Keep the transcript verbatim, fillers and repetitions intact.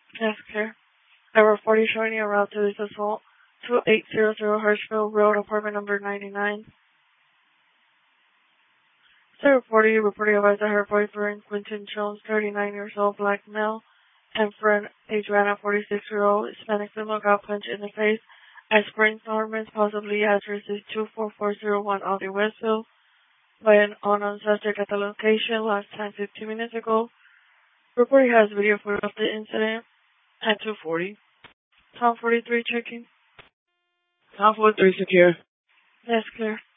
Yes, clear. Number forty showing you a route to this assault. two eight zero zero Hirschville Road, apartment number ninety-nine. Zero forty, reporting advised that her boyfriend, Quinton Jones, thirty-nine years old, black male, and friend, Adriana, forty-six year old, Hispanic female, got punched in the face at Springs Apartments, possibly address is two four four zero one Audi Westville, by an unknown suspect at the location last time fifteen minutes ago. Reporting has video footage of the incident at two forty. Tom forty-three checking. Tom forty-three secure. Yes, clear.